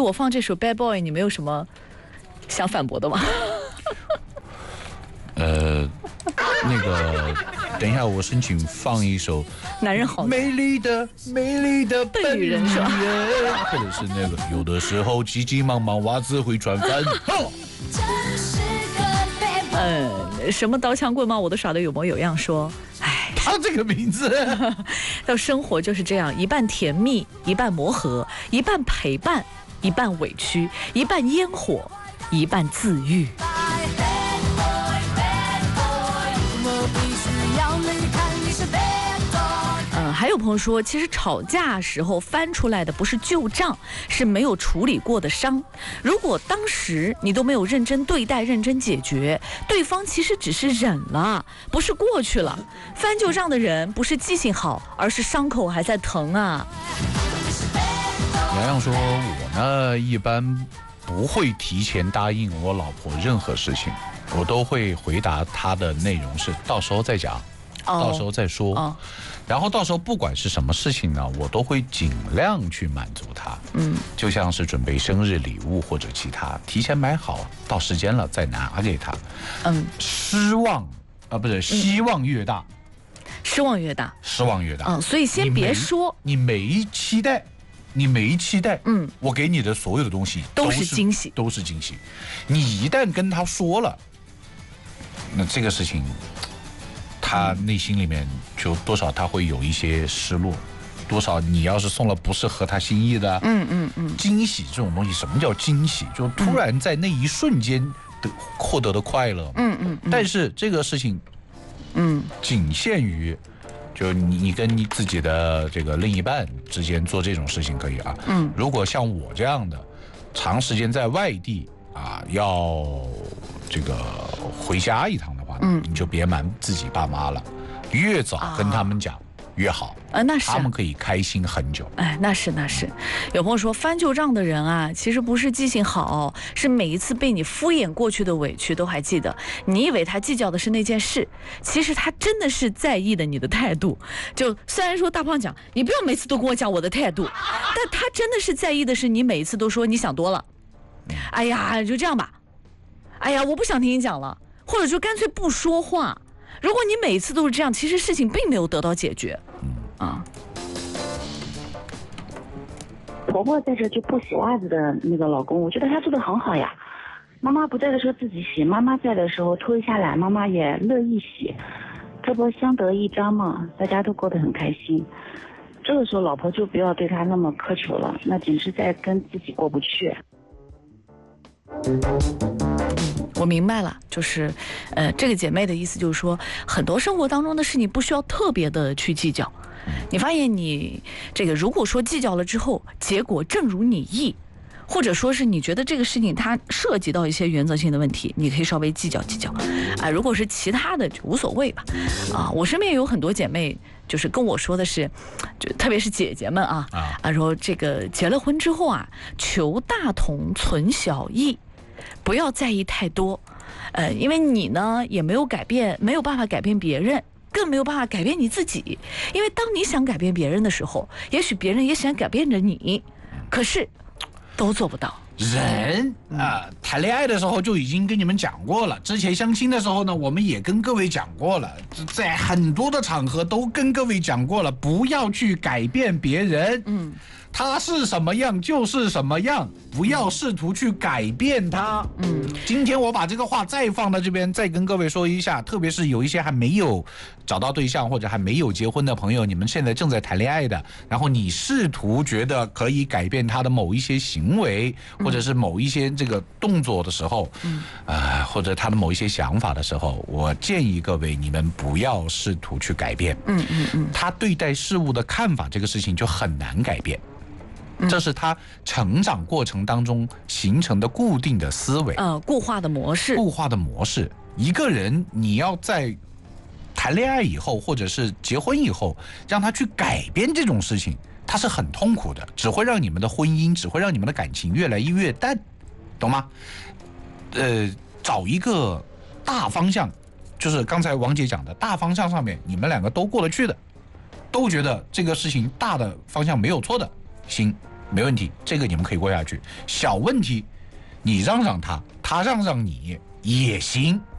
我放这首《Bad Boy》，你没有什么想反驳的吗？ 那个，等一下，我申请放一首男人好美丽的笨女人是吧？ 或者是那个有的时候急急忙忙袜子会穿反。 什么刀枪棍棒我都耍得有模有样说，哎， 他这个名字， 到生活就是这样，一半甜蜜，一半磨合，一半陪伴，一半委屈，一半烟火，一半自愈。还有朋友说，其实吵架时候翻出来的不是旧账，是没有处理过的伤。如果当时你都没有认真对待、认真解决，对方其实只是忍了，不是过去了。翻旧账的人不是记性好，而是伤口还在疼啊。 洋洋说，我呢一般不会提前答应我老婆任何事情，我都会回答她的内容是到时候再讲。到时候再说，然后到时候不管是什么事情呢，我都会尽量去满足他。就像是准备生日礼物或者其他，提前买好，到时间了再拿给他。希望越大，失望越大。所以先别说，你没期待，我给你的所有的东西都是惊喜。 你一旦跟他说了，那这个事情。他内心里面就多少他会有一些失落，多少你要是送了不是合他心意的，惊喜这种东西，什么叫惊喜？就突然在那一瞬间获得的快乐，但是这个事情，仅限于就你跟你自己的这个另一半之间做这种事情可以啊，如果像我这样的，长时间在外地啊，要这个回家一趟。你就别瞒自己爸妈了，越早跟他们讲越好。 那是他们可以开心很久。 那是。有朋友说，翻旧账的人啊，其实不是记性好，是每一次被你敷衍过去的委屈都还记得。你以为他计较的是那件事，其实他真的是在意的你的态度。就虽然说大胖讲，你不要每次都跟我讲我的态度，但他真的是在意的是你每一次都说你想多了。哎呀，就这样吧。哎呀，我不想听你讲了。或者就干脆不说话。如果你每一次都是这样，其实事情并没有得到解决。 婆婆在这就不洗袜子的那个老公，我觉得他做得很好呀。妈妈不在的时候自己洗，妈妈在的时候脱下来，妈妈也乐意洗，这不相得益彰嘛，大家都过得很开心。这个时候老婆就不要对他那么苛求了，那简直在跟自己过不去。 我明白了，就是这个姐妹的意思就是说，很多生活当中的事你不需要特别的去计较。你发现你这个如果说计较了之后，结果正如你意，或者说是你觉得这个事情它涉及到一些原则性的问题，你可以稍微计较。如果是其他的就无所谓吧。我身边有很多姐妹就是跟我说的是，就特别是姐姐们说这个结了婚之后啊，求大同存小异。不要在意太多，因为你呢也没有办法改变别人，更没有办法改变你自己。因为当你想改变别人的时候，也许别人也想改变着你，可是都做不到。 人谈恋爱的时候就已经跟你们讲过了，之前相亲的时候呢，我们也跟各位讲过了，在很多的场合都跟各位讲过了，不要去改变别人。他是什么样就是什么样，不要试图去改变他。今天我把这个话再放到这边，再跟各位说一下，特别是有一些还没有找到对象或者还没有结婚的朋友，你们现在正在谈恋爱的，然后你试图觉得可以改变他的某一些行为，或者是某一些这个动作的时候，或者他的某一些想法的时候，我建议各位你们不要试图去改变。他对待事物的看法这个事情就很难改变。这是他成长过程当中形成的固定的思维， 固化的模式。一个人你要在谈恋爱以后，或者是结婚以后，让他去改变这种事情，他是很痛苦的，只会让你们的婚姻，只会让你们的感情越来越淡，懂吗？找一个大方向，就是刚才王姐讲的大方向上面，你们两个都过得去的，都觉得这个事情大的方向没有错的，行， 没问题，这个你们可以过下去。小问题，你让让他，他让让你也行。